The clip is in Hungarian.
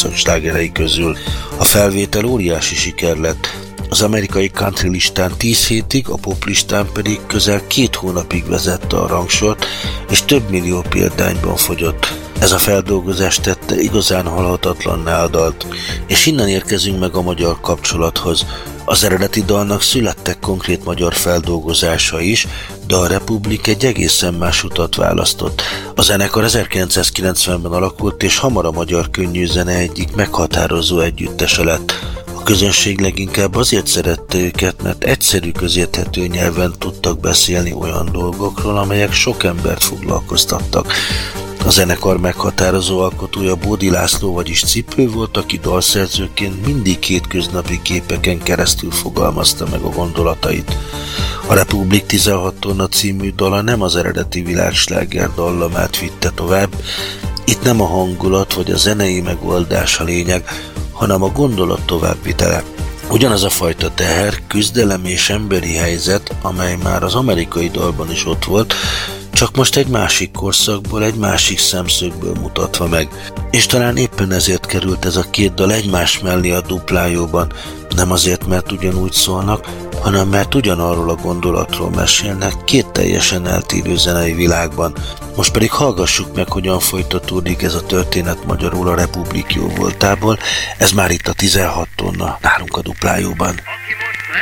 korszak slágerei közül. A felvétel óriási siker lett. Az amerikai country listán 10 hétig, a pop listán pedig közel 2 hónapig vezette a rangsort, és több millió példányban fogyott. Ez a feldolgozás tette igazán halhatatlanná a dalt. És innen érkezünk meg a magyar kapcsolathoz. Az eredeti dalnak születtek konkrét magyar feldolgozása is, de a Republik egy egészen más utat választott. A zenekar 1990-ben alakult, és hamar a magyar könnyűzene egyik meghatározó együttese lett. A közönség leginkább azért szerette őket, mert egyszerű, közérthető nyelven tudtak beszélni olyan dolgokról, amelyek sok embert foglalkoztattak. A zenekar meghatározó alkotója Bódi László, vagyis Cipő volt, aki dalszerzőként mindig hétköznapi képeken keresztül fogalmazta meg a gondolatait. A Republik 16 tonna című dala nem az eredeti világsláger dallamát vitte tovább. Itt nem a hangulat vagy a zenei megoldás a lényeg, hanem a gondolat továbbvitele. Ugyanaz a fajta teher, küzdelem és emberi helyzet, amely már az amerikai dalban is ott volt, csak most egy másik korszakból, egy másik szemszögből mutatva meg. És talán éppen ezért került ez a két dal egymás mellé a duplájóban, nem azért, mert ugyanúgy szólnak, hanem mert ugyanarról a gondolatról mesélnek két teljesen eltérő zenei világban. Most pedig hallgassuk meg, hogyan folytatódik ez a történet magyarul a Republik jó voltából. Ez már itt a 16 tonna nálunk a duplájóban.